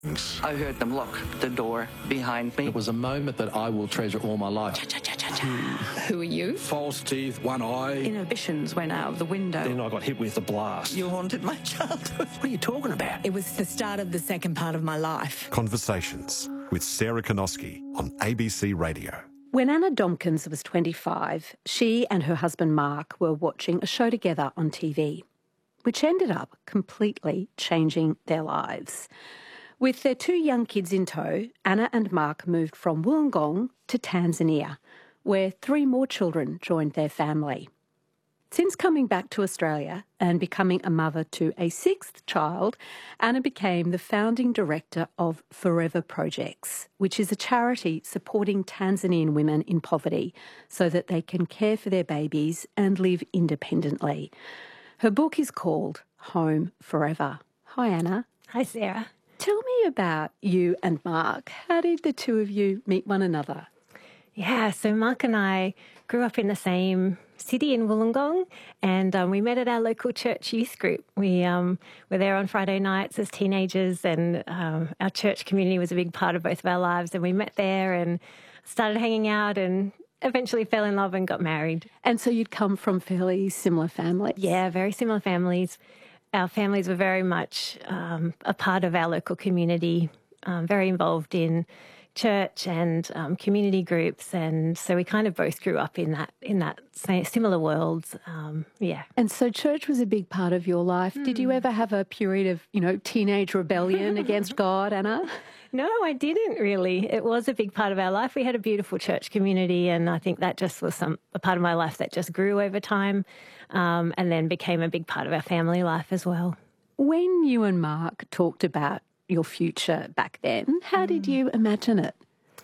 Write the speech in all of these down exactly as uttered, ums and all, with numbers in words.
I heard them lock the door behind me. It was a moment that I will treasure all my life. Who are you? False teeth, one eye. Inhibitions went out of the window. Then I got hit with a blast. You haunted my childhood. What are you talking about? It was the start of the second part of my life. Conversations with Sarah Konoski on A B C Radio. When Anna Domkins was twenty-five, she and her husband Mark were watching a show together on T V, which ended up completely changing their lives. With their two young kids in tow, Anna and Mark moved from Wollongong to Tanzania, where three more children joined their family. Since coming back to Australia and becoming a mother to a sixth child, Anna became the founding director of Forever Projects, which is a charity supporting Tanzanian women in poverty so that they can care for their babies and live independently. Her book is called Home Forever. Hi, Anna. Hi, Sarah. Tell me about you and Mark. How did the two of you meet one another? Yeah, so Mark and I grew up in the same city in Wollongong, and um, we met at our local church youth group. We um, were there on Friday nights as teenagers, and um, our church community was a big part of both of our lives, and we met there and started hanging out and eventually fell in love and got married. And so you'd come from fairly similar families? Yeah, very similar families. Our families were very much um, a part of our local community, um, very involved in church and um, community groups, and so we kind of both grew up in that in that same, similar worlds. Um, yeah. And so church was a big part of your life. Mm. Did you ever have a period of, you know, teenage rebellion against God, Anna? No, I didn't really. It was a big part of our life. We had a beautiful church community, and I think that just was some a part of my life that just grew over time, um, and then became a big part of our family life as well. When you and Mark talked about your future back then, how mm. did you imagine it?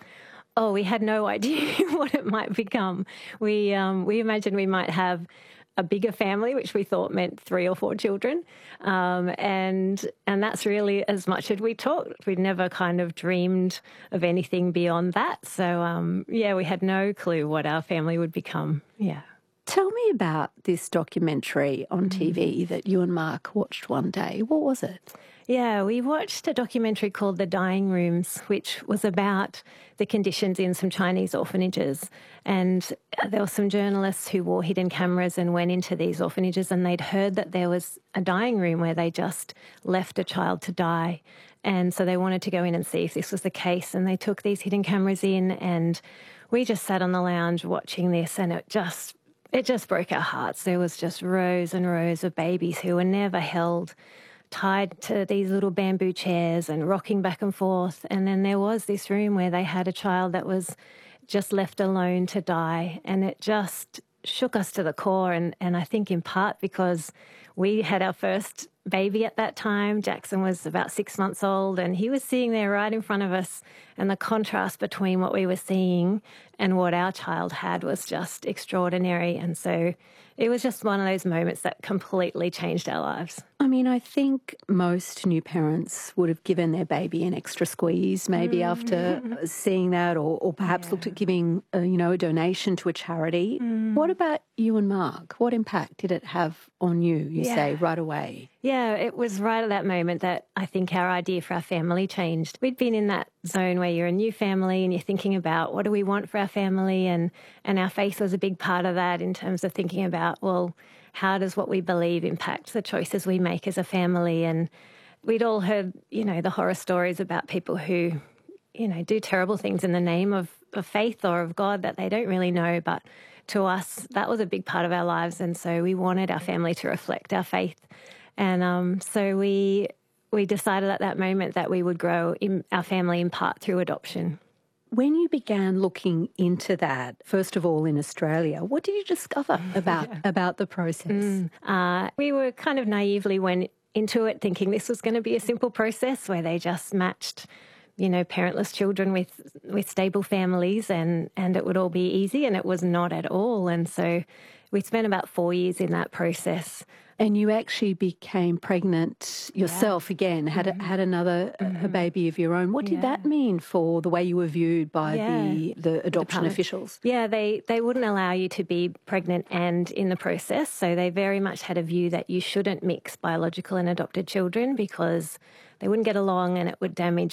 Oh, we had no idea what it might become. We um, we imagined we might have a bigger family, which we thought meant three or four children, um, and and that's really as much as we talked. We'd never kind of dreamed of anything beyond that. So um, yeah, we had no clue what our family would become. Yeah. Tell me about this documentary on T V that you and Mark watched one day. What was it? Yeah, we watched a documentary called The Dying Rooms, which was about the conditions in some Chinese orphanages. And there were some journalists who wore hidden cameras and went into these orphanages, and they'd heard that there was a dying room where they just left a child to die. And so they wanted to go in and see if this was the case. And they took these hidden cameras in, and we just sat on the lounge watching this, and it just it just broke our hearts. There was just rows and rows of babies who were never held, tied to these little bamboo chairs and rocking back and forth. And then there was this room where they had a child that was just left alone to die. And it just shook us to the core. And, and I think in part because we had our first baby at that time. Jackson was about six months old, and he was sitting there right in front of us. And the contrast between what we were seeing and what our child had was just extraordinary. And so it was just one of those moments that completely changed our lives. I mean, I think most new parents would have given their baby an extra squeeze maybe mm. after seeing that, or, or perhaps yeah. looked at giving, a, you know, a donation to a charity. Mm. What about you and Mark? What impact did it have on you, you yeah. say, right away? Yeah, it was right at that moment that I think our idea for our family changed. We'd been in that zone where you're a new family and you're thinking about what do we want for our family, and, and our faith was a big part of that in terms of thinking about, well, how does what we believe impact the choices we make as a family? And we'd all heard, you know, the horror stories about people who, you know, do terrible things in the name of, of faith or of God that they don't really know. But to us, that was a big part of our lives. And so we wanted our family to reflect our faith. And um, so we we decided at that moment that we would grow in our family in part through adoption. When you began looking into that, first of all in Australia, what did you discover about yeah. about the process? Mm. Uh, we were kind of naively went into it thinking this was going to be a simple process where they just matched, you know, parentless children with with stable families, and, and it would all be easy, and it was not at all. And so we spent about four years in that process. And you actually became pregnant yourself yeah. again, had mm-hmm. a, had another mm-hmm. a baby of your own. What did yeah. that mean for the way you were viewed by yeah. the, the adoption Department. officials? Yeah, they, they wouldn't allow you to be pregnant and in the process. So they very much had a view that you shouldn't mix biological and adopted children because they wouldn't get along and it would damage